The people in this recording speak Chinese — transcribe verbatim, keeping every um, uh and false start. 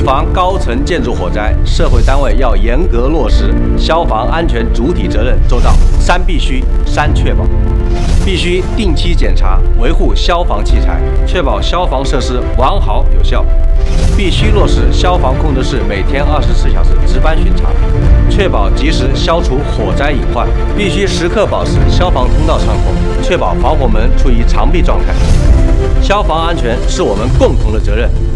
防高层建筑火灾，社会单位要严格落实消防安全主体责任做到三必须、三确保。必须定期检查维护消防器材，确保消防设施完好有效。必须落实消防控制室每天二十四小时值班巡查，确保及时消除火灾隐患。必须时刻保持消防通道畅通，确保防火门处于常闭状态。消防安全是我们共同的责任。